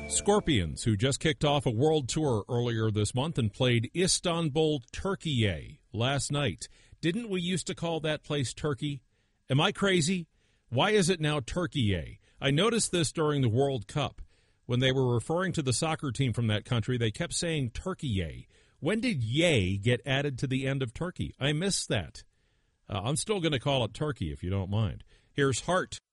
Scorpions, who just kicked off a world tour earlier this month and played Istanbul, Turkey last night. Didn't we used to call that place Turkey? Am I crazy? Why is it now Turkey? I noticed this during the World Cup. When they were referring to the soccer team from that country, they kept saying Turkey. When did yay get added to the end of Turkey? I missed that. I'm still going to call it Turkey if you don't mind. Here's Heart